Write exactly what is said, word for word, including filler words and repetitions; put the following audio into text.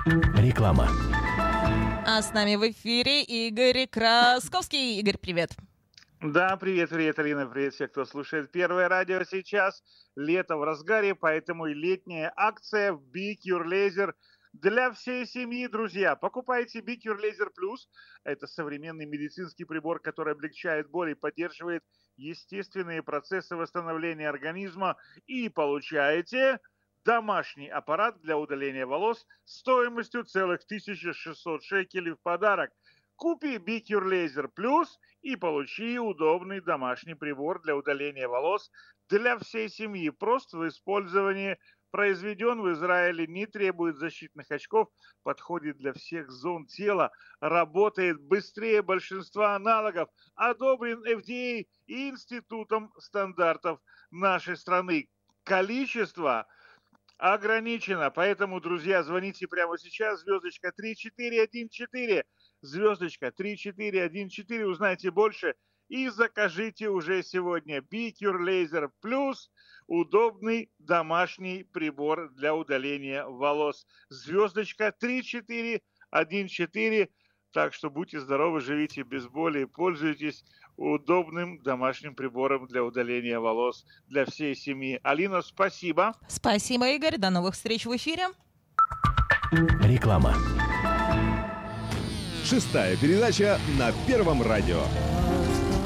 Реклама. А с нами в эфире Игорь Красковский. Игорь, привет. Да, привет, привет, Алина, привет все, кто слушает Первое радио сейчас. Лето в разгаре, поэтому и летняя акция в Be Cure Laser для всей семьи, друзья. Покупайте Be Cure Laser Plus. Это современный медицинский прибор, который облегчает боль и поддерживает естественные процессы восстановления организма. И получаете домашний аппарат для удаления волос стоимостью целых тысяча шестьсот шекелей в подарок. Купи Be Cure Laser Plus и получи удобный домашний прибор для удаления волос для всей семьи. Просто в использовании. Произведен в Израиле, не требует защитных очков, подходит для всех зон тела, работает быстрее большинства аналогов, одобрен эф ди эй и Институтом стандартов нашей страны. Количество ограничено, поэтому, друзья, звоните прямо сейчас, звездочка три четыре один четыре, звездочка три четыре один четыре, узнайте больше и закажите уже сегодня Be Cure Laser Plus, удобный домашний прибор для удаления волос. Звездочка три четыре один четыре, так что будьте здоровы, живите без боли, пользуйтесь удобным домашним прибором для удаления волос для всей семьи. Алина, спасибо. Спасибо, Игорь. До новых встреч в эфире. Реклама. Шестая передача на Первом радио.